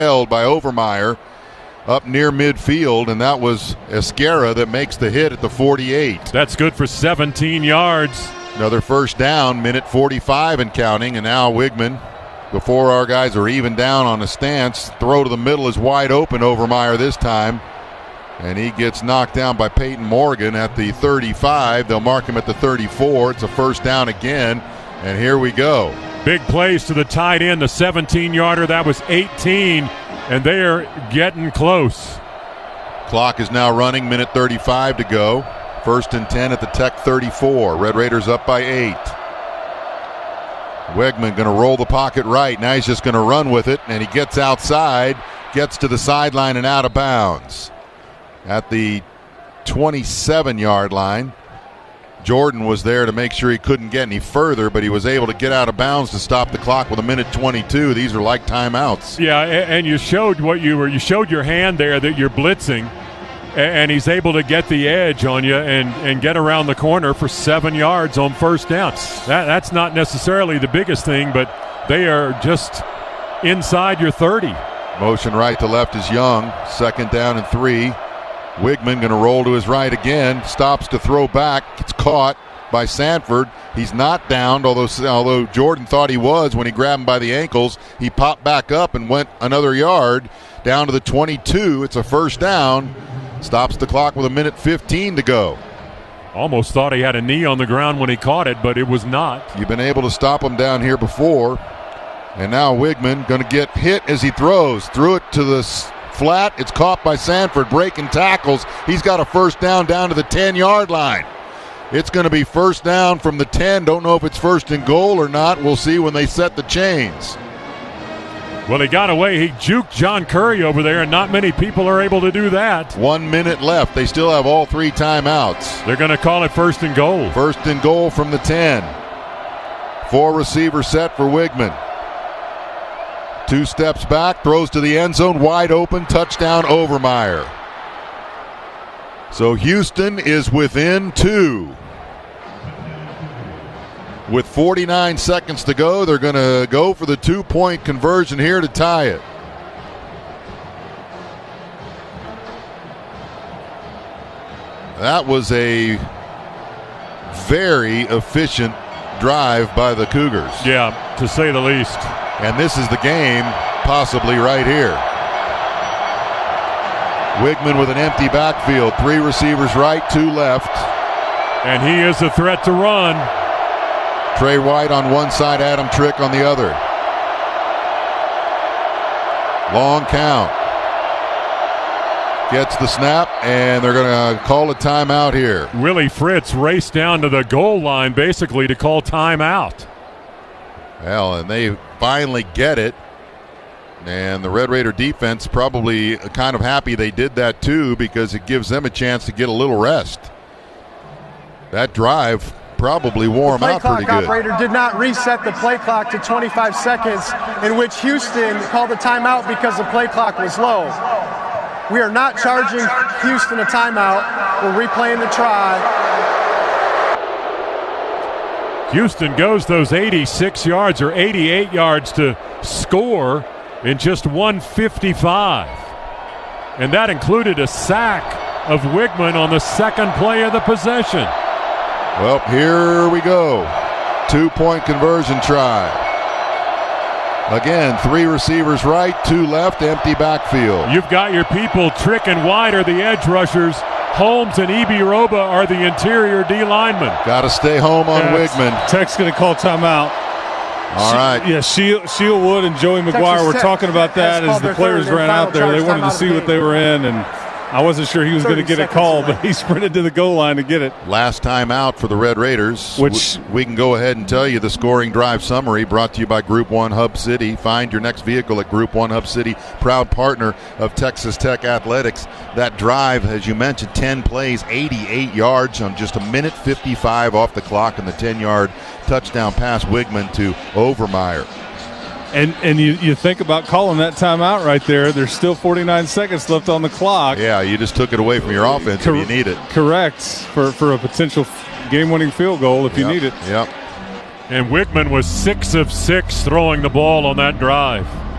held by Overmeyer up near midfield, and that was Esquerra that makes the hit at the 48. That's good for 17 yards. Another first down, minute 45 and counting, and now Wigman, before our guys are even down on a stance, throw to the middle is wide open. Overmeyer this time, and he gets knocked down by Peyton Morgan at the 35. They'll mark him at the 34. It's a first down again, and here we go. Big plays to the tight end, the 17-yarder. That was 18, and they are getting close. Clock is now running, minute 35 to go. First and 10 at the Tech 34. Red Raiders up by 8. Wegman going to roll the pocket right. Now he's just going to run with it, and he gets outside, gets to the sideline and out of bounds. At the 27-yard line, Jordan was there to make sure he couldn't get any further, but he was able to get out of bounds to stop the clock with a minute 22. These are like timeouts. Yeah, and you showed you showed your hand there that you're blitzing, and he's able to get the edge on you and get around the corner for 7 yards on first down. That's not necessarily the biggest thing, but they are just inside your 30. Motion right to left is Young. Second down and 3. Wigman going to roll to his right again. Stops to throw back. Gets caught by Sanford. He's not downed, although Jordan thought he was when he grabbed him by the ankles. He popped back up and went another yard down to the 22. It's a first down. Stops the clock with a minute 15 to go. Almost thought he had a knee on the ground when he caught it, but it was not. You've been able to stop him down here before. And now Wigman going to get hit as he throws. Threw it to the flat. It's caught by Sanford, breaking tackles. He's got a first down to the 10-yard line. It's going to be first down from the 10. Don't know if it's first and goal or not. We'll see when they set the chains. Well, he got away. He juked John Curry over there, and not many people are able to do that. 1 minute left. They still have all 3 timeouts. They're going to call it first and goal. First and goal from the 10. 4 receiver set for Wigman. 2 steps back, throws to the end zone, wide open, touchdown Overmeyer. So Houston is within 2. With 49 seconds to go, they're going to go for the 2-point conversion here to tie it. That was a very efficient drive by the Cougars. Yeah, to say the least. And this is the game possibly right here. Wigman with an empty backfield. 3 receivers right, 2 left. And he is a threat to run. Trey White on one side, Adam Trick on the other. Long count. Gets the snap, and they're going to call a timeout here. Willie Fritz raced down to the goal line basically to call timeout. Well, and they finally get it. And the Red Raider defense probably kind of happy they did that too, because it gives them a chance to get a little rest. That drive probably wore them out pretty good. The play clock operator did not reset the play clock to 25 seconds, in which Houston called a timeout because the play clock was low. We are not charging Houston a timeout. We're replaying the try. Houston goes those 86 yards or 88 yards to score in just 1:55. And that included a sack of Wigman on the second play of the possession. Well, here we go. 2-point conversion try. Again, 3 receivers right, 2 left, empty backfield. You've got your people. Trick and White are the edge rushers. Holmes and Ibi-Roba are the interior D linemen. Got to stay home on Wigman. Tech's going to call timeout. All right. Yeah, Shieldwood and Joey McGuire were talking about that as the players ran out there. They wanted to see what they were in, and I wasn't sure he was going to get it called, but he sprinted to the goal line to get it. Last time out for the Red Raiders. Which we can go ahead and tell you the scoring drive summary brought to you by Group 1 Hub City. Find your next vehicle at Group 1 Hub City, proud partner of Texas Tech Athletics. That drive, as you mentioned, 10 plays, 88 yards on just a minute 55 off the clock, and the 10-yard touchdown pass Wigman to Overmeyer. And you think about calling that timeout right there. There's still 49 seconds left on the clock. Yeah, you just took it away from your offense if you need it. Correct, for a potential game-winning field goal if you need it. Yep. And Wigman was 6 of 6 throwing the ball on that drive.